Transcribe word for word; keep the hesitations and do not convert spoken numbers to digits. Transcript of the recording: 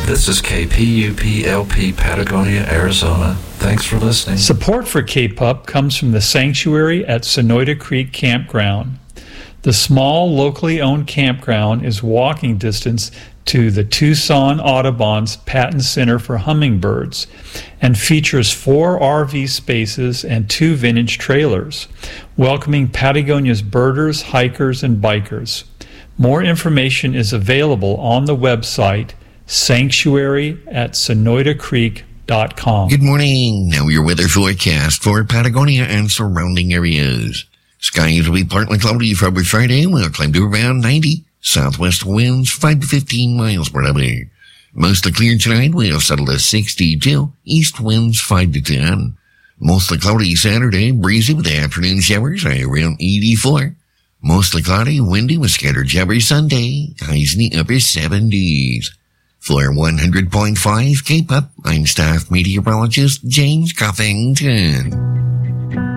This is K P U P L P Patagonia, Arizona. Thanks for listening. Support for K P U P comes from the Sanctuary at Sonoyta Creek Campground. The small, locally owned campground is walking distance to the Tucson Audubon's Patton Center for Hummingbirds and features four R V spaces and two vintage trailers, welcoming Patagonia's birders, hikers, and bikers. More information is available on the website sanctuary at sonoyta creek dot com. Good morning. Now your weather forecast for Patagonia and surrounding areas. Skies will be partly cloudy for Friday. We'll climb to around ninety. Southwest winds five to fifteen miles per hour. Mostly clear tonight. We'll settle to sixty-two. East winds five to ten. Mostly cloudy Saturday. Breezy with afternoon showers around eighty-four. Mostly cloudy, windy with scattered showers Sunday. Highs in the upper seventies. For one hundred point five K P U P, I'm staff meteorologist James Coffington.